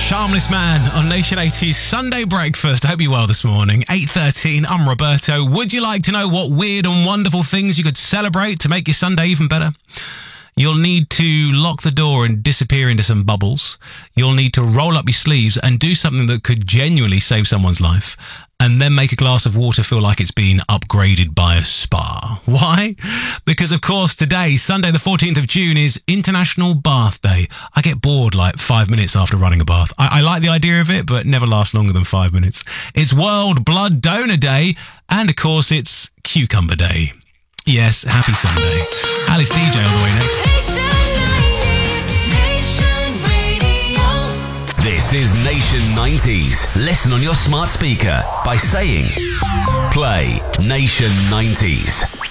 Shameless Man on Nation 80's Sunday Breakfast. I hope you're well this morning. 8:13, I'm Roberto. Would you like to know what weird and wonderful things you could celebrate to make your Sunday even better? You'll need to lock the door and disappear into some bubbles. You'll need to roll up your sleeves and do something that could genuinely save someone's life. And then make a glass of water feel like it's been upgraded by a spa. Why? Because, of course, today, Sunday the 14th of June, is International Bath Day. I get bored like 5 minutes after running a bath. I like the idea of it, but never lasts longer than 5 minutes. It's World Blood Donor Day. And, of course, it's Cucumber Day. Yes, happy Sunday. Alice DJ all the way next. This is Nation 90s. Listen on your smart speaker by saying, play Nation 90s.